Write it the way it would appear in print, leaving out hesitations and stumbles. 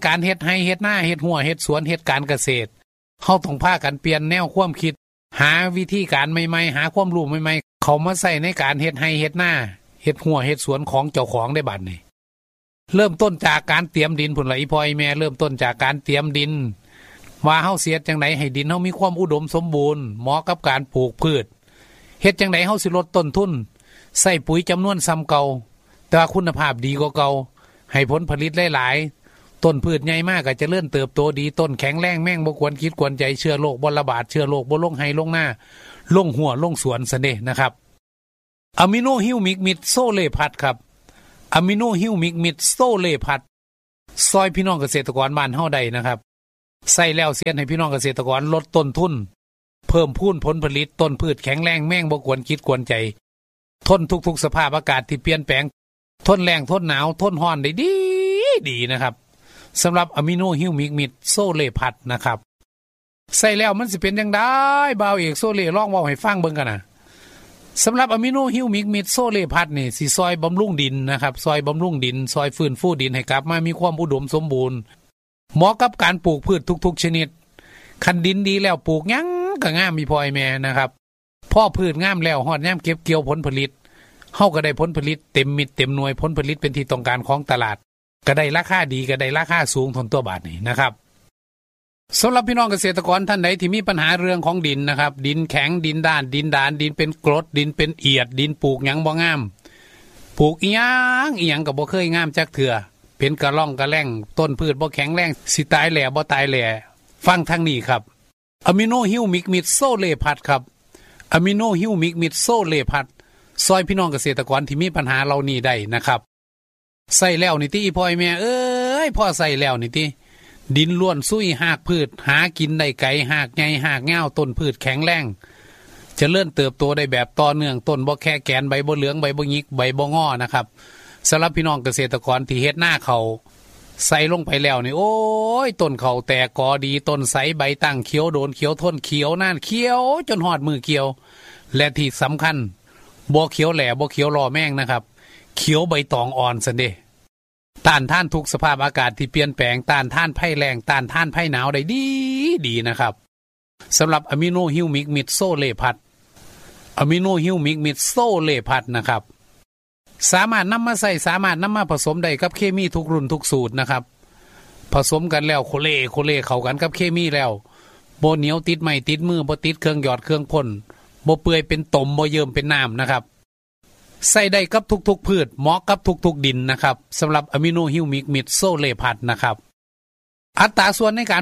การเฮ็ดไร่เฮ็ดนาเฮ็ดหัวเฮ็ดสวนเฮ็ดการเกษตรเฮาต้องพากันเปลี่ยนแนวความคิดหาวิธีการใหม่ๆหาความรู้ใหม่ๆเข้ามาใส่ในการเฮ็ดไร่เฮ็ดนาเฮ็ดหัวเฮ็ดสวนของเจ้าของได้บัดนี้เริ่มต้นจากการเตรียมดินพุ่นล่ะอีพ่ออีแม่เริ่มต้นจากการเตรียมดินว่าเฮาเสียจังได๋ให้ดินเฮามีความอุดมสมบูรณ์เหมาะกับการปลูกพืชเฮ็ดจังได๋เฮาสิลดต้นทุนใส่ปุ๋ยจำนวนซ้ำเก่าแต่ว่าคุณภาพดีกว่าเก่าให้ผลผลิตหลายๆต้นพืชใหญ่มากก็เจริญเติบโตดีต้นแข็งแรงแม่งบ่ควรคิดควรใจเชื้อโรคบ่ระบาดเชื้อโรคบ่ลงไห้ลงหน้าลงหัวลงสวนซะเด้นะครับอะมิโนฮิวมิกมิดโซเลพัดครับอะมิโนฮิวมิกมิดโซเลพัดซอยพี่น้องเกษตรกรบ้านเฮาได้นะครับใส่แล้วเสียให้พี่น้องเกษตรกรลดต้นทุนเพิ่มพูนผลผลิตต้นพืชแข็งแรงแม่งบ่ควรคิดควรใจทนทุกๆสภาพอากาศที่เปลี่ยนแปลงทนแรงทนหนาวทนร้อนได้ดีนะครับสำหรับอะมิโนฮิวมิกมิดโซเลพัดนะครับใส่แล้วมันสิเป็นจังได๋บ่าวเอกโซเลลองเว้าให้ฟังเบิ่งกันนะสำหรับอะมิโนฮิวมิกมิดโซเลพัดนี่สิซอยบำรุงดินนะครับซอยบำรุงดินซอยฟื้นฟูดินให้กลับมามีความอุดมสมบูรณ์เหมาะกับการปลูกพืชทุกๆชนิดคันดินดีแล้วปลูกหยังก็งามมีพ่อแม่นะครับพอพืชงามแล้วฮอดยามเก็บเกี่ยวผลผลิตเฮาก็ได้ผลผลิตเต็มมิตรเต็มหน่วยผลผลิตเป็นที่ต้องการของตลาดก็ได้ราคาดีก็ได้ราคาสูงทนตัวบาทนี่นะครับสำหรับพี่น้องเกษตรกรท่านใดที่มีปัญหาเรื่องของดินนะครับดินแข็งดินด้านดินดานดินเป็นกรดดินเป็นเอียดดินปลูกหยังบ่งามปลูกอีหยังก็บ่เคยงามจักเทื่อเป็นกระร่องกระแล่งต้นพืชบ่แข็งแรงสิตายแหล่บ่ตายแหล่ฟังทางนี้ครับอะมิโนฮิวมิกมิดโซเลพัดครับอะมิโนฮิวมิกมิดโซเลพัดซอยพี่น้องเกษตรกรที่มีปัญหาเหล่านี้ได้นะครับใส่แล้วนี่ติอีพ่อแม่เอ้ยพ่อใส่แล้วนี่ติดินล้วนซุยหากพืชหากินได้ไกลหากใหญ่หากยาวต้นพืชแข็งแรงเจริญเติบโตได้แบบต่อเนื่องต้นบ่แค่แกนใบบ่เหลืองใบบ่หงิกใบบ่งอนะครับสำหรับพี่น้องเกษตรกรที่เฮ็ดหน้าเขาใส่ลงไปแล้วนี่โอ้ยต้นเขาแตกกอดีต้นใสใบตั้งเขียวโดนเขียวทนเขียวนานเขียวจนหอดมือเกี่ยวและที่สำคัญบ่เขียวแหล่บ่เขียวรอแม่งนะครับเขียวใบตองอ่อนซันเด้ต้านทานทุกสภาพอากาศที่เปลี่ยนแปลงต้านทานภัยแล้งต้านทานภัยหนาวได้ดีนะครับสำหรับอะมิโนฮิวมิกมิดโซเลพัดอะมิโนฮิวมิกมิดโซเลพัดนะครับสามารถนำมาใส่สามารถนำมาผสมได้กับเคมีทุกรุ่นทุกสูตรนะครับผสมกันแล้วโคเล่เข้ากันกับเคมีแล้วบ่เหนียวติดไม้ติดมือบ่ติดเครื่องหยอดเครื่องพ่นบ่เปื่อยเป็นตมบ่เยิ้มเป็นน้ำนะครับใส่ได้กับทุกๆพืชเหมาะกับทุกๆดินนะครับสำหรับอะมิโนฮิวมิกมิดโซเลพัดนะครับอัตราส่วนในการ